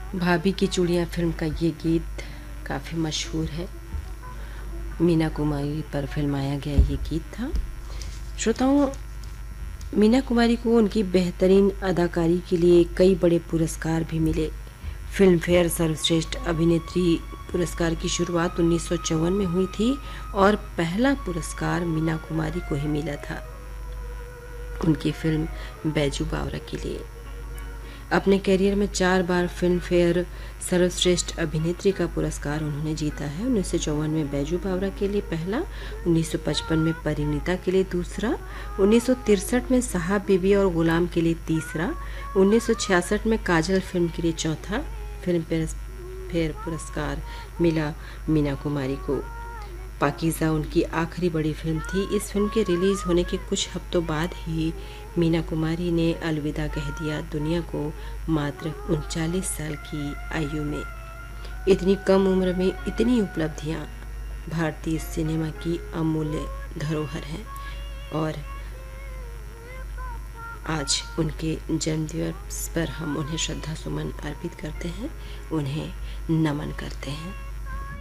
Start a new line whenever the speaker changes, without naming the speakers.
भाभी की चूड़ियाँ फिल्म का ये गीत काफ़ी मशहूर है। मीना कुमारी पर फिल्माया गया ये गीत था। श्रोताओं, मीना कुमारी को उनकी बेहतरीन अदाकारी के लिए कई बड़े पुरस्कार भी मिले। फिल्म फेयर सर्वश्रेष्ठ अभिनेत्री पुरस्कार की शुरुआत 1954 में हुई थी और पहला पुरस्कार मीना कुमारी को ही मिला था उनकी फिल्म बैजू बावरा के लिए। अपने करियर में 4 बार फिल्म फेयर सर्वश्रेष्ठ अभिनेत्री का पुरस्कार उन्होंने जीता है। 1954 में बैजू बावरा के लिए पहला, 1955 में परिणीता के लिए दूसरा, 1963 में साहब बीबी और गुलाम के लिए तीसरा, 1966 में काजल फिल्म के लिए चौथा फिल्म फेयर पुरस्कार मिला मीना कुमारी को। पाकीज़ा उनकी आखिरी बड़ी फिल्म थी। इस फिल्म के रिलीज़ होने के कुछ हफ्तों बाद ही मीना कुमारी ने अलविदा कह दिया दुनिया को मात्र 39 साल की आयु में। इतनी कम उम्र में इतनी उपलब्धियां भारतीय सिनेमा की अमूल्य धरोहर हैं और आज उनके जन्मदिवस पर हम उन्हें श्रद्धा सुमन अर्पित करते हैं, उन्हें नमन करते हैं।